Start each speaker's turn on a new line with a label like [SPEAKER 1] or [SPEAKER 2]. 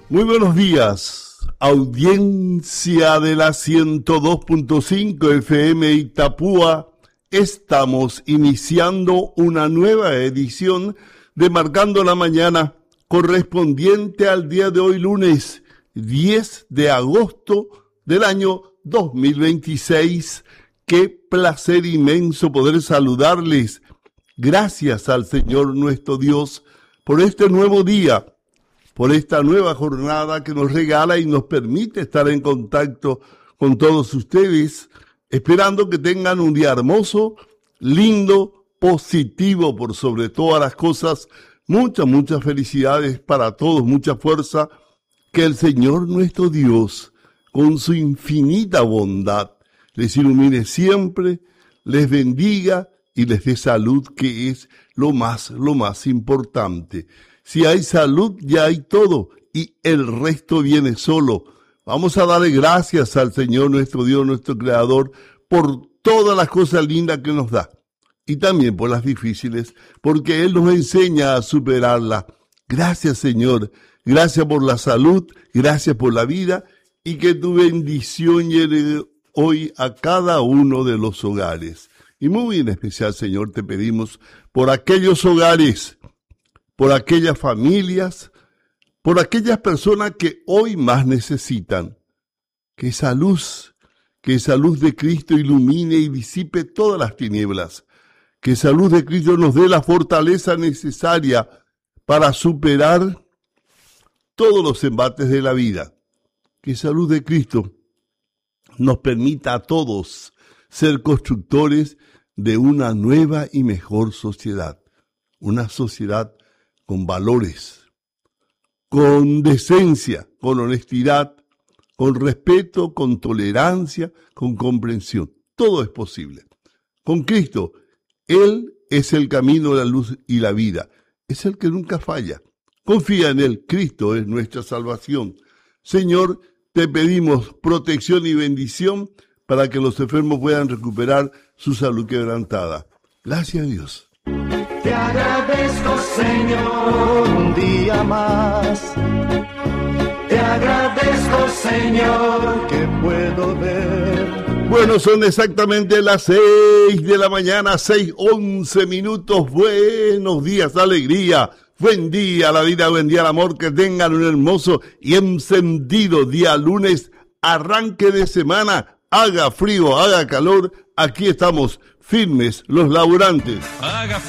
[SPEAKER 1] Muy buenos días, audiencia de la 102.5 FM Itapúa. Estamos iniciando una nueva edición de Marcando la Mañana, correspondiente al día de hoy, lunes 10 de agosto del año 2026. Qué placer inmenso poder saludarles. Gracias al Señor nuestro Dios por este nuevo día, por esta nueva jornada que nos regala y nos permite estar en contacto con todos ustedes, esperando que tengan un día hermoso, lindo, positivo por sobre todas las cosas. Muchas felicidades para todos, mucha fuerza. Que el Señor nuestro Dios, con su infinita bondad, les ilumine siempre, les bendiga y les dé salud, que es lo más importante. Si hay salud, ya hay todo, y el resto viene solo. Vamos a darle gracias al Señor nuestro Dios, nuestro Creador, por todas las cosas lindas que nos da, y también por las difíciles, porque Él nos enseña a superarlas. Gracias, Señor, gracias por la salud, gracias por la vida, y que tu bendición llegue hoy a cada uno de los hogares. Y muy en especial, Señor, te pedimos por aquellos hogares, por aquellas familias, por aquellas personas que hoy más necesitan. Que esa luz de Cristo ilumine y disipe todas las tinieblas. Que esa luz de Cristo nos dé la fortaleza necesaria para superar todos los embates de la vida. Que esa luz de Cristo nos permita a todos ser constructores de una nueva y mejor sociedad. Una sociedad con valores, con decencia, con honestidad, con respeto, con tolerancia, con comprensión. Todo es posible. Con Cristo, Él es el camino, la luz y la vida. Es el que nunca falla. Confía en Él. Cristo es nuestra salvación. Señor, te pedimos protección y bendición para que los enfermos puedan recuperar su salud quebrantada. Gracias a Dios.
[SPEAKER 2] Te agradezco, Señor, un día más. Te agradezco, Señor, que puedo ver.
[SPEAKER 1] Bueno, son exactamente las 6 de la mañana, 6:11 minutos. Buenos días, alegría. Buen día, la vida, buen día, el amor. Que tengan un hermoso y encendido día lunes, arranque de semana. Haga frío, haga calor. Aquí estamos, firmes los laburantes.